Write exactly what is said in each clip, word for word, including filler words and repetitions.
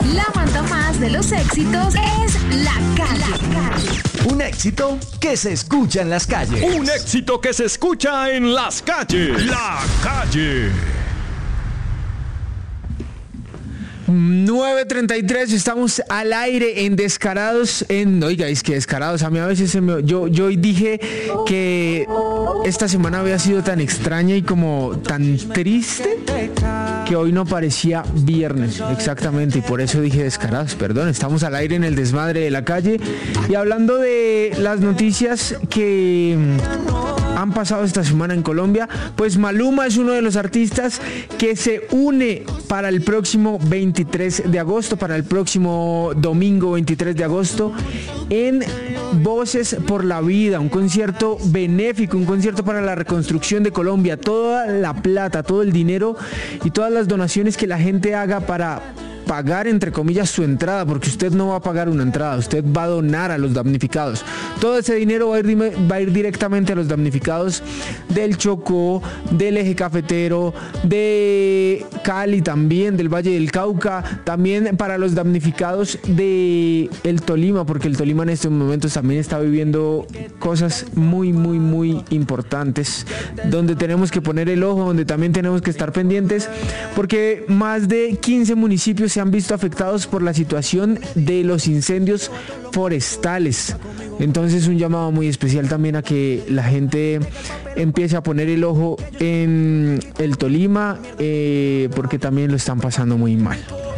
La manda más de los éxitos es La Calle. Un éxito que se escucha en las calles. Un éxito que se escucha en las calles. La Calle. nueve treinta y tres, estamos al aire en Descarados. En, oiga, es que Descarados, a mí a veces se me, yo, yo hoy dije que esta semana había sido tan extraña y como tan triste que hoy no parecía viernes, exactamente, y por eso dije Descarados, perdón. Estamos al aire en el desmadre de la calle y hablando de las noticias que han pasado esta semana en Colombia, pues Maluma es uno de los artistas que se une para el próximo veintitrés de agosto, para el próximo domingo veintitrés de agosto, en Voces por la Vida, un concierto benéfico, un concierto para la reconstrucción de Colombia. Toda la plata, todo el dinero y todas las donaciones que la gente haga para pagar, entre comillas, su entrada, porque usted no va a pagar una entrada, usted va a donar a los damnificados. Todo ese dinero va a ir, va a ir directamente a los damnificados del Chocó, del Eje Cafetero, de Cali también, del Valle del Cauca, también para los damnificados de el Tolima, porque el Tolima en estos momentos también está viviendo cosas muy, muy, muy importantes, donde tenemos que poner el ojo, donde también tenemos que estar pendientes, porque más de quince municipios se han visto afectados por la situación de los incendios forestales. Entonces un llamado muy especial también a que la gente empiece a poner el ojo en el Tolima, eh, porque también lo están pasando muy mal.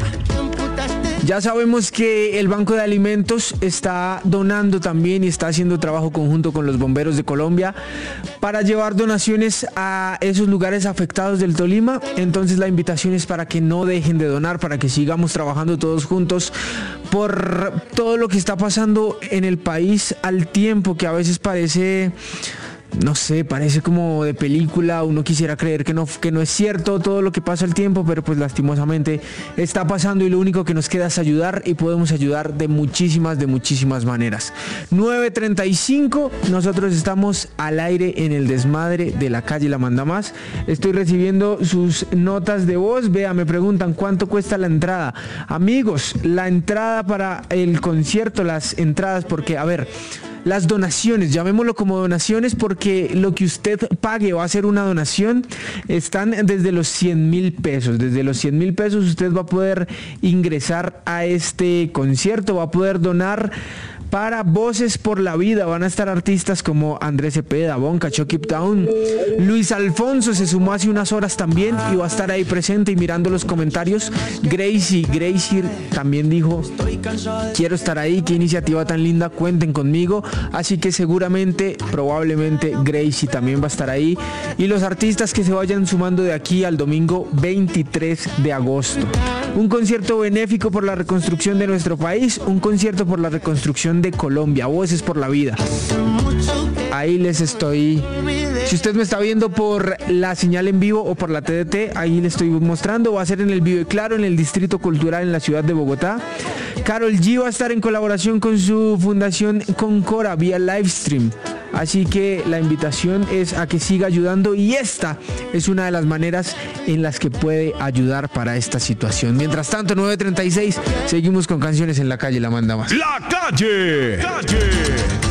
Ya sabemos que el Banco de Alimentos está donando también y está haciendo trabajo conjunto con los bomberos de Colombia para llevar donaciones a esos lugares afectados del Tolima. Entonces la invitación es para que no dejen de donar, para que sigamos trabajando todos juntos por todo lo que está pasando en el país, al tiempo que a veces parece... no sé, parece como de película, uno quisiera creer que no, que no es cierto todo lo que pasa al tiempo, pero pues lastimosamente está pasando y lo único que nos queda es ayudar y podemos ayudar de muchísimas, de muchísimas maneras. nueve treinta y cinco, nosotros estamos al aire en el desmadre de la calle La Manda Más. Estoy recibiendo sus notas de voz. Vea, me preguntan cuánto cuesta la entrada. Amigos, la entrada para el concierto, las entradas, porque a ver... las donaciones, llamémoslo como donaciones porque lo que usted pague va a ser una donación, están desde los cien mil pesos. Desde los cien mil pesos usted va a poder ingresar a este concierto, va a poder donar para Voces por la Vida. Van a estar artistas como Andrés Cepeda, Bonca, Chucky Town. Luis Alfonso se sumó hace unas horas también y va a estar ahí presente y mirando los comentarios. Gracie, Gracie también dijo, quiero estar ahí, qué iniciativa tan linda, cuenten conmigo. Así que seguramente, probablemente Gracie también va a estar ahí. Y los artistas que se vayan sumando de aquí al domingo veintitrés de agosto. Un concierto benéfico por la reconstrucción de nuestro país, un concierto por la reconstrucción de Colombia, Voces por la Vida. Ahí les estoy, si usted me está viendo por la señal en vivo o por la T D T, ahí le estoy mostrando. Va a ser en el Vive Claro, en el Distrito Cultural en la ciudad de Bogotá. Karol G va a estar en colaboración con su fundación Concora vía livestream. Así que la invitación es a que siga ayudando y esta es una de las maneras en las que puede ayudar para esta situación. Mientras tanto, nueve treinta y seis, seguimos con canciones en la calle La Manda Más. La Calle. Calle.